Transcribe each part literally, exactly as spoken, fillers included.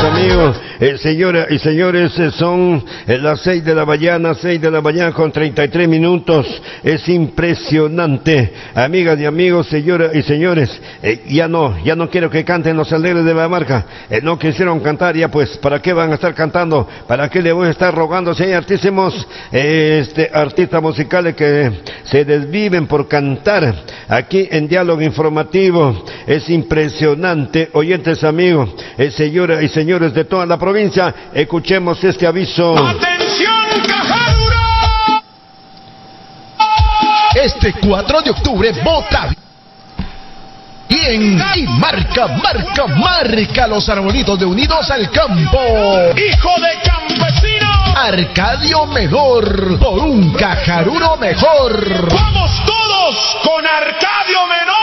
amigos. Eh, señoras y señores, eh, son eh, las seis de la mañana, seis de la mañana con treinta y tres minutos. Es impresionante, amigas y amigos, señoras y señores. Eh, ya no, ya no quiero que canten los alegres de la marca. Eh, no quisieron cantar, ya pues, ¿para qué van a estar cantando? ¿Para qué le voy a estar rogando si hay artísimos eh, este, artistas musicales que se desviven por cantar aquí en Diálogo Informativo? Es impresionante, oyentes amigos, eh, señoras y señores de toda la provincia, escuchemos este aviso. ¡Atención, Cajaruro! Este cuatro de octubre vota bien y marca, marca, marca los arbolitos de Unidos al Campo. ¡Hijo de campesino! Arcadio Menor, por un Cajaruro mejor. ¡Vamos todos con Arcadio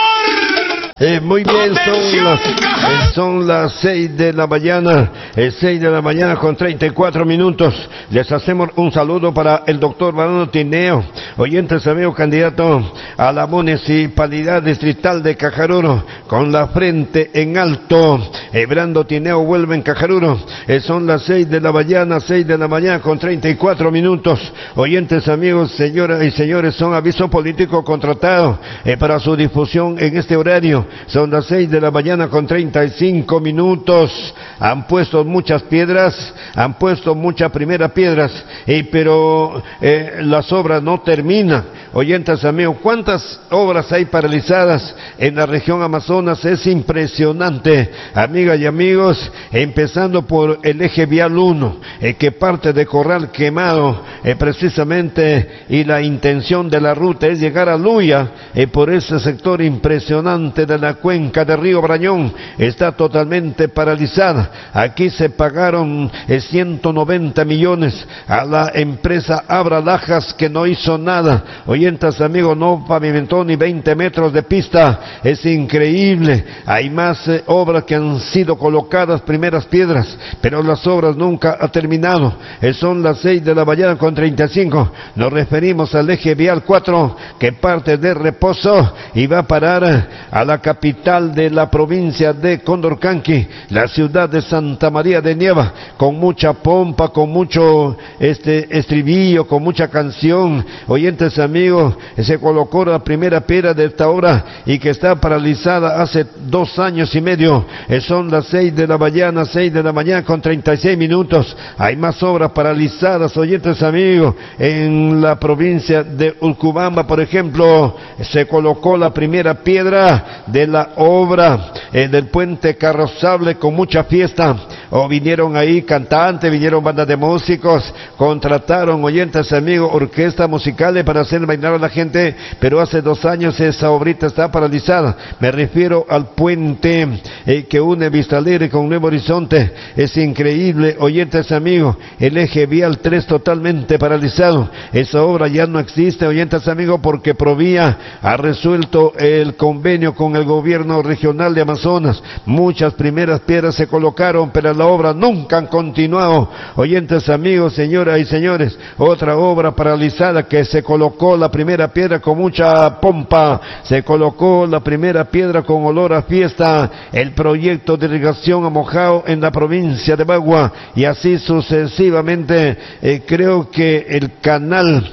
Menor! Eh, muy bien, son las, eh, son las seis de la mañana, eh, seis de la mañana con treinta y cuatro minutos. Les hacemos un saludo para el doctor Brando Tineo, oyentes amigos, candidato a la municipalidad distrital de Cajaruro, con la frente en alto. Eh, Brando Tineo vuelve en Cajaruro. Eh, son las seis de la mañana, seis de la mañana con treinta y cuatro minutos. Oyentes amigos, señoras y señores, son aviso político contratado eh, para su difusión en este horario. Son las seis de la mañana con treinta y cinco minutos. Han puesto muchas piedras, han puesto muchas primeras piedras, eh, pero eh, las obras no terminan. Oyentes amigos, ¿cuántas obras hay paralizadas en la región Amazonas? Es impresionante, amigas y amigos, empezando por el eje vial uno, eh, que parte de Corral Quemado, eh, precisamente, y la intención de la ruta es llegar a Luya, eh, por ese sector impresionante de la cuenca de Río Brañón, está totalmente paralizada. Aquí se pagaron eh, ciento noventa millones a la empresa Abra Lajas, que no hizo nada. Oyentes amigos, no pavimentó ni veinte metros de pista. Es increíble. Hay más eh, obras que han sido colocadas, primeras piedras, pero las obras nunca han terminado. Eh, son las seis de la mañana con treinta y cinco. Nos referimos al eje vial cuatro, que parte de Reposo y va a parar a la capital de la provincia de Condorcanqui, la ciudad de Santa María de Nieva, con mucha pompa, con mucho este estribillo, con mucha canción. Oyentes amigos, se colocó la primera piedra de esta obra y que está paralizada hace dos años y medio. Eh, son las seis de la mañana, seis de la mañana con treinta y seis minutos. Hay más obras paralizadas, oyentes amigos, en la provincia de Urcubamba, por ejemplo, se colocó la primera piedra de la obra eh, del puente carrozable con mucha fiesta. O vinieron ahí cantantes, vinieron bandas de músicos, contrataron, oyentes amigos, orquestas musicales para hacer bailar a la gente, pero hace dos años esa obrita está paralizada. Me refiero al puente eh, que une Vista Alegre con Nuevo Horizonte. Es increíble, oyentes amigos, el eje vial tres totalmente paralizado. Esa obra ya no existe, oyentes amigos, porque Provía ha resuelto el convenio con el gobierno regional de Amazonas. Muchas primeras piedras se colocaron, pero la obra nunca han continuado. Oyentes amigos, señoras y señores, otra obra paralizada que se colocó la primera piedra con mucha pompa, se colocó la primera piedra con olor a fiesta, el proyecto de irrigación a Mojao en la provincia de Bagua, y así sucesivamente. Eh, creo que el canal,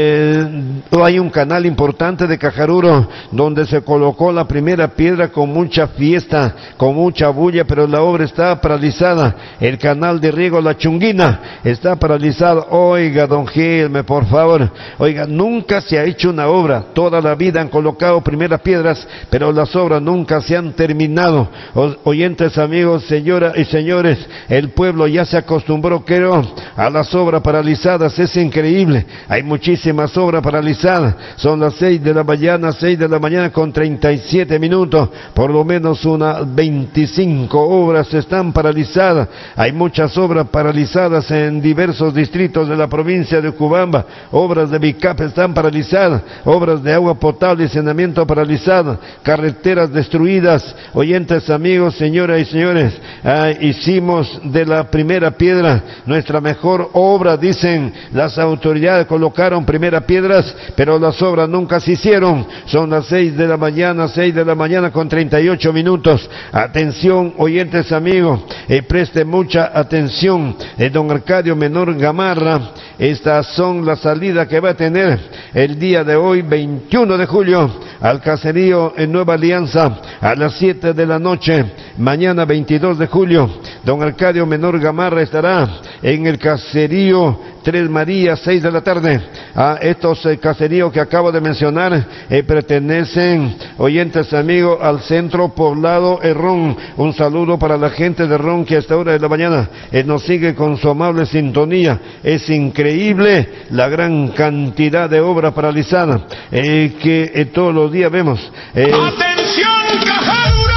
eh, hay un canal importante de Cajaruro donde se colocó la primera piedra con mucha fiesta, con mucha bulla, pero la obra está paralizada. El canal de riego La Chunguina está paralizado. Oiga, don Gilme, por favor, oiga, nunca se ha hecho una obra. Toda la vida han colocado primeras piedras, pero las obras nunca se han terminado. O, oyentes amigos, señoras y señores, el pueblo ya se acostumbró, creo, a las obras paralizadas. Es increíble, hay muchísimas obras paralizadas. Son las seis de la mañana, seis de la mañana con treinta y siete minutos. Por lo menos unas veinticinco obras están paralizadas. Hay muchas obras paralizadas en diversos distritos de la provincia de Urcubamba. Obras de Bicap están paralizadas, obras de agua potable y saneamiento paralizadas, carreteras destruidas. Oyentes amigos, señoras y señores, Ah, hicimos de la primera piedra nuestra mejor obra, dicen las autoridades, colocaron primera piedras, pero las obras nunca se hicieron. Son las seis de la mañana, seis de la mañana con treinta y ocho minutos. Atención, oyentes amigos, eh, preste mucha atención. Eh, don Arcadio Menor Gamarra, estas son las salidas que va a tener el día de hoy, veintiuno de julio, al caserío en Nueva Alianza, a las siete de la noche. Mañana veintidós de julio, don Arcadio Menor Gamarra estará en el caserío Tres Marías, seis de la tarde. A estos eh, caseríos que acabo de mencionar eh, pertenecen, oyentes amigos, al centro poblado Herrón. Un saludo para la gente de Herrón que a esta hora de la mañana eh, nos sigue con su amable sintonía. Es increíble la gran cantidad de obra paralizada eh, que eh, todos los días vemos. Eh, ¡Atención, Cajadura!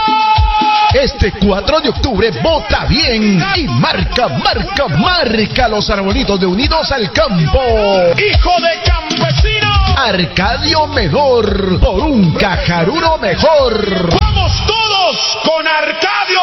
Este cuatro de octubre vota bien y marca, marca, marca los arbolitos de Unidos al Campo. ¡Hijo de campesino! Arcadio Menor, por un Cajarudo mejor. ¡Vamos todos con Arcadio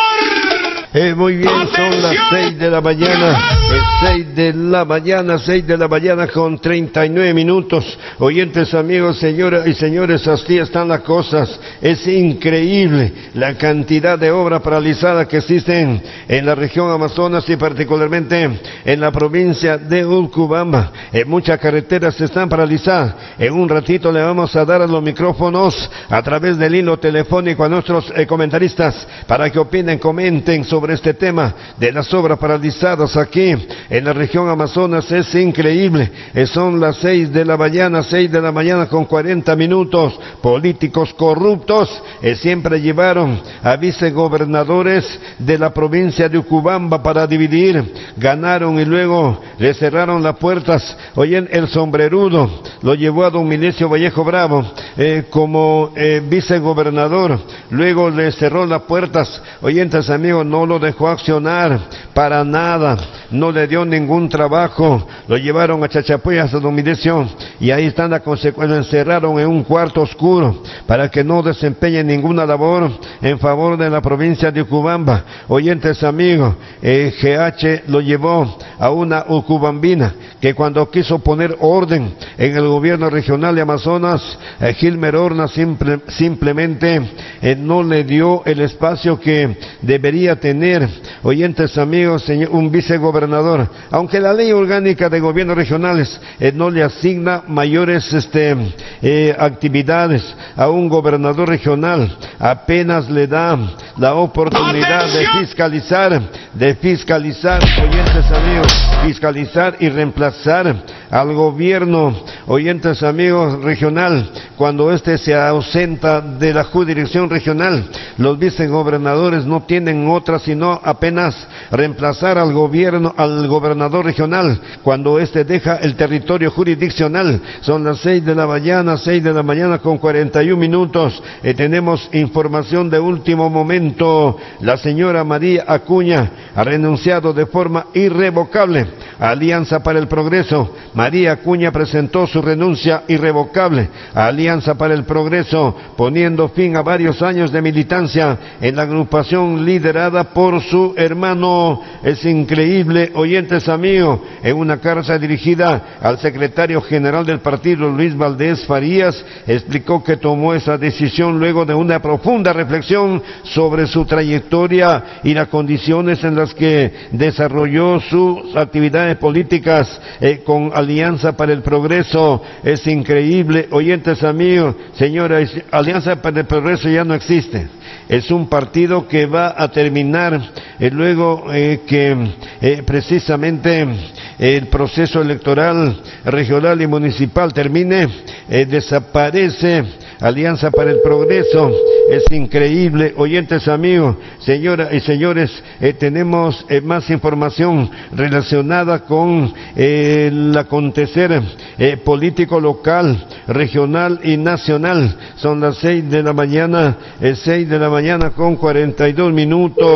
Menor! Eh, muy bien, son las seis de la mañana, eh, seis de la mañana, seis de la mañana con treinta y nueve minutos. Oyentes amigos, señoras y señores, así están las cosas. Es increíble la cantidad de obra paralizada que existen en la región Amazonas y particularmente en la provincia de Urubamba. En muchas carreteras están paralizadas. En un ratito le vamos a dar a los micrófonos a través del hilo telefónico a nuestros eh, comentaristas para que opinen, comenten sobre este tema de las obras paralizadas aquí en la región Amazonas. Es increíble. Eh, son las seis de la mañana, seis de la mañana con cuarenta minutos. Políticos corruptos eh, siempre llevaron a vicegobernadores de la provincia de Urubamba para dividir. Ganaron y luego le cerraron las puertas. Oyen, el sombrerudo lo llevó a don Milicio Vallejo Bravo eh, como eh, vicegobernador. Luego le cerró las puertas. Oyentes amigos, no lo dejó accionar para nada, no le dio ningún trabajo. Lo llevaron a Chachapoyas a don Milicio y ahí están las consecuencias. Lo encerraron en un cuarto oscuro para que no desempeñe ninguna labor en favor de la provincia de Urubamba. Oyentes amigos, eh, G H lo llevó a una urubambina que cuando quiso poner orden en el gobierno regional de Amazonas, eh, Gilmer Horna simple, simplemente eh, no le dio el espacio que debería tener. Oyentes amigos, señor, un vicegobernador, aunque la ley orgánica de gobiernos regionales eh, no le asigna mayores este, eh, actividades a un gobernador regional, apenas le da la oportunidad de fiscalizar, de fiscalizar, oyentes amigos, fiscalizar y reemplazar al gobierno, oyentes amigos, regional, cuando éste se ausenta de la jurisdicción regional. Los vicegobernadores no tienen otra sino apenas reemplazar al gobierno, al gobernador regional, cuando éste deja el territorio jurisdiccional. Son las seis de la mañana, seis de la mañana con cuarenta y un minutos. Eh, tenemos información de último momento. La señora María Acuña ha renunciado de forma irrevocable a Alianza para el Progreso. María Acuña presentó su renuncia irrevocable a Alianza para el Progreso, poniendo fin a varios años de militancia en la agrupación liderada por su hermano. Es increíble, oyentes amigos, en una carta dirigida al secretario general del partido, Luis Valdés Farías, explicó que tomó esa decisión luego de una profunda reflexión sobre su trayectoria y las condiciones en las que desarrolló sus actividades políticas eh, con Alianza para el Progreso. Es increíble, oyentes amigos, señoras, Alianza para el Progreso ya no existe. Es un partido que va a terminar eh, luego eh, que eh, precisamente eh, el proceso electoral regional y municipal termine, eh, desaparece Alianza para el Progreso. Es increíble, oyentes amigos, señoras y señores, eh, tenemos eh, más información relacionada con eh, el acontecer eh, político local, regional y nacional. Son las seis de la mañana, eh, seis de la mañana con cuarenta y dos minutos.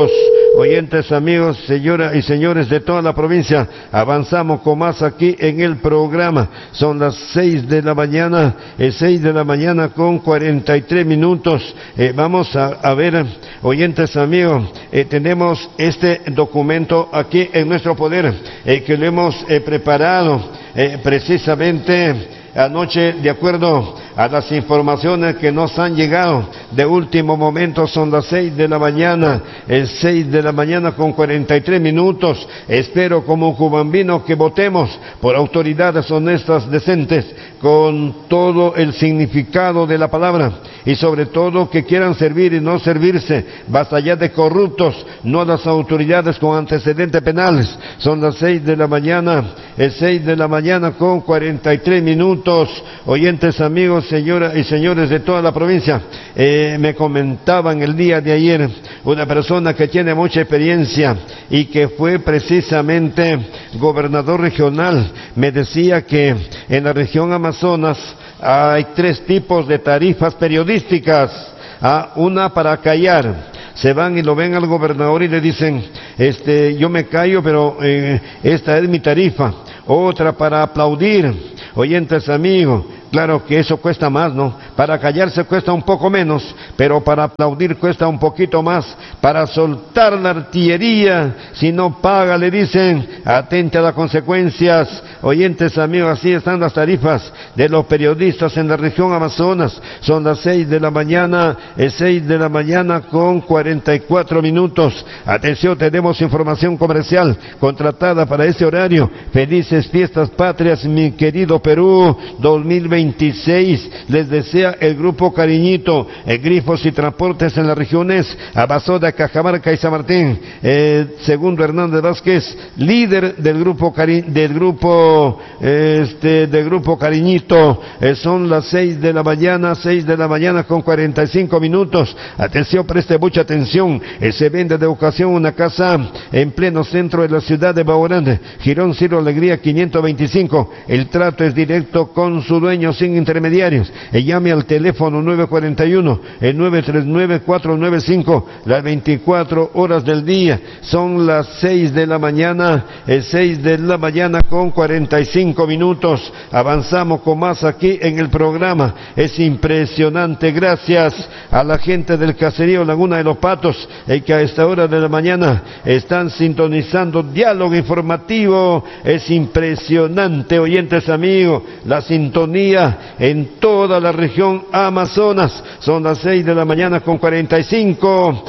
oyentes, amigos, señoras y señores de toda la provincia, avanzamos con más aquí en el programa. Son las seis de la mañana, es seis de la mañana con cuarenta y tres minutos. Eh, vamos a, a ver, oyentes, amigos, eh, tenemos este documento aquí en nuestro poder, eh, que lo hemos eh, preparado eh, precisamente anoche, de acuerdo a las informaciones que nos han llegado de último momento. Son las seis de la mañana, es seis de la mañana con cuarenta y tres minutos. Espero como cubambino que votemos por autoridades honestas, decentes, con todo el significado de la palabra, y sobre todo que quieran servir y no servirse, basta ya de corruptos, no las autoridades con antecedentes penales. Son las seis de la mañana, es seis de la mañana con cuarenta y tres minutos. Oyentes, amigos, señoras y señores de toda la provincia, eh, me comentaban el día de ayer una persona que tiene mucha experiencia y que fue precisamente gobernador regional. Me decía que en la región Amazonas hay tres tipos de tarifas periodísticas. Ah, una para callar. Se van y lo ven al gobernador y le dicen, este, yo me callo, pero eh, esta es mi tarifa. Otra para aplaudir. Oyentes, amigos, claro que eso cuesta más, ¿no? Para callarse cuesta un poco menos, pero para aplaudir cuesta un poquito más. Para soltar la artillería, si no paga, le dicen, atente a las consecuencias. Oyentes, amigos, así están las tarifas de los periodistas en la región Amazonas. Son las seis de la mañana, es seis de la mañana con cuarenta y cuatro minutos. Atención, tenemos información comercial contratada para este horario. Felices fiestas patrias, mi querido Perú dos mil veintiséis. Les desea el Grupo Cariñito, el Grifos y Transportes en las regiones Abasoda, Cajamarca y San Martín. Eh, segundo Hernández Vázquez, líder del Grupo Cari del grupo este del Grupo Cariñito. Eh, son las seis de la mañana, seis de la mañana con cuarenta y cinco minutos. Atención, preste mucha atención. Eh, se vende de ocasión una casa en pleno centro de la ciudad de Baorán, Girón Ciro Alegría quinientos veinticinco. El trato es directo con su dueño sin intermediarios. Eh, llame al teléfono nueve cuatro uno, el nueve tres nueve, cuatro nueve cinco, las veinticuatro horas del día. Son las seis de la mañana, es seis de la mañana con cuarenta y cinco minutos. Avanzamos con más aquí en el programa. Es impresionante, gracias a la gente del caserío Laguna de los Patos, eh, que a esta hora de la mañana están sintonizando Diálogo Informativo. Es impresionante, oyentes, amigos, la sintonía en toda la región Amazonas. Son las seis de la mañana con cuarenta y cinco.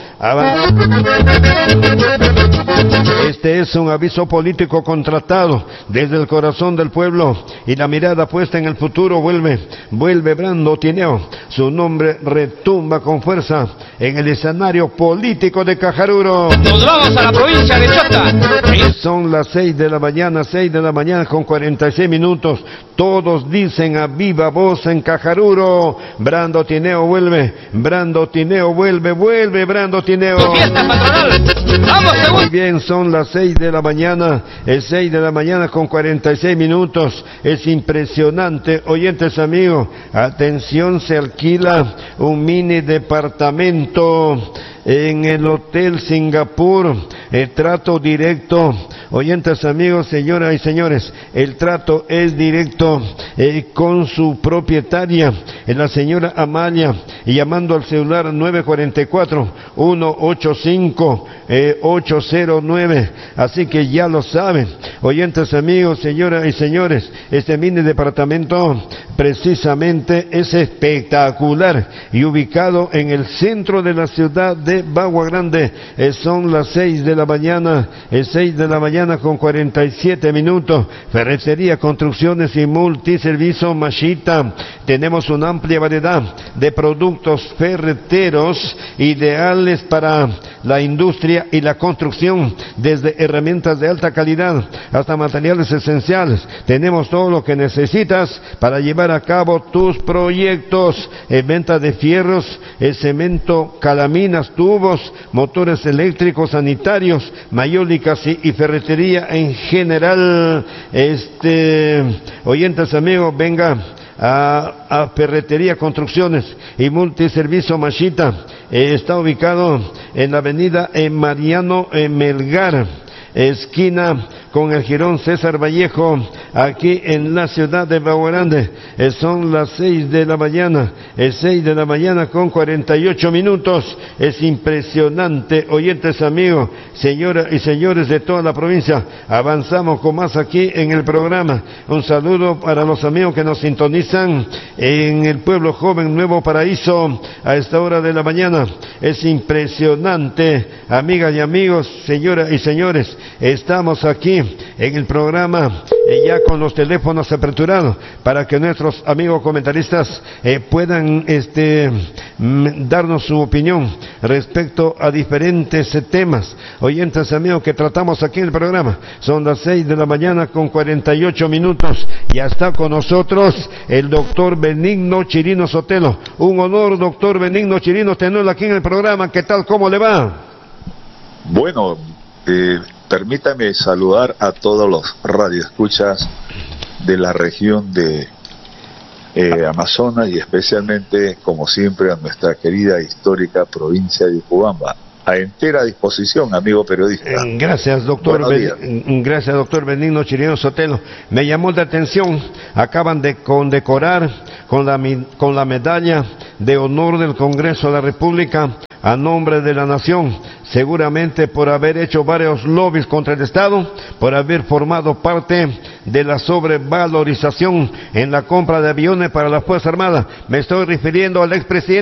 Este es un aviso político contratado desde el corazón del pueblo y la mirada puesta en el futuro. Vuelve, vuelve Brando Tineo. Su nombre retumba con fuerza en el escenario político de Cajaruro. Nos vamos a la provincia de Chota. Son las seis de la mañana, seis de la mañana con cuarenta y seis minutos. Todos dicen a viva voz en Cajaruro, Brando Tineo vuelve, Brando Tineo vuelve, vuelve Brando Tineo. Fiesta patronal. Vamos, según. Muy bien, son las seis de la mañana, es seis de la mañana con cuarenta y seis minutos. Es impresionante, oyentes, amigos, atención, se alquila un mini departamento en el Hotel Singapur. El trato directo, oyentes, amigos, señoras y señores, el trato es directo eh, con su propietaria, eh, la señora Amalia, y llamando al celular nueve cuatro cuatro, uno ocho cinco, ocho cero nueve. Así que ya lo saben, oyentes, amigos, señoras y señores, este mini departamento precisamente es espectacular y ubicado en el centro de la ciudad de Bagua Grande. Eh, son las seis de la mañana, es seis de la mañana con cuarenta y siete minutos. Ferretería, construcciones y multiservicio Mashita. Tenemos una amplia variedad de productos ferreteros ideales para la industria y la construcción, desde herramientas de alta calidad hasta materiales esenciales. Tenemos todo lo que necesitas para llevar a cabo tus proyectos. En venta de fierros, eh, cemento, calaminas, tubos, motores eléctricos, sanitarios, mayólicas y, y ferretería en general. Este, oyentes, amigos, venga a, a Ferretería, Construcciones y Multiservicio Mashita. eh, está ubicado en la avenida eh, Mariano eh, Melgar, esquina con el Jirón César Vallejo, aquí en la ciudad de Bahía Grande. Eh, son las seis de la mañana, es seis de la mañana con cuarenta y ocho minutos. Es impresionante, oyentes amigos, señoras y señores de toda la provincia. Avanzamos con más aquí en el programa. Un saludo para los amigos que nos sintonizan en el pueblo joven Nuevo Paraíso a esta hora de la mañana. Es impresionante, amigas y amigos, señoras y señores. Estamos aquí en el programa eh, ya con los teléfonos aperturados para que nuestros amigos comentaristas eh, puedan este mm, darnos su opinión respecto a diferentes eh, temas. Oyentes amigos que tratamos aquí en el programa. Son las seis de la mañana con cuarenta y ocho minutos. Ya está con nosotros el doctor Benigno Chirino Sotelo. Un honor, doctor Benigno Chirino, tenerlo aquí en el programa. ¿Qué tal? ¿Cómo le va? Bueno, eh, permítame saludar a todos los radioescuchas de la región de eh, Amazonas y especialmente, como siempre, a nuestra querida histórica provincia de Urubamba. A entera disposición, amigo periodista. Gracias, doctor. Ben, gracias, doctor Benigno Chirino Sotelo. Me llamó la atención, acaban de condecorar con la, con la medalla de honor del Congreso de la República a nombre de la nación, seguramente por haber hecho varios lobbies contra el Estado, por haber formado parte de la sobrevalorización en la compra de aviones para la Fuerza Armada. Me estoy refiriendo al expresidente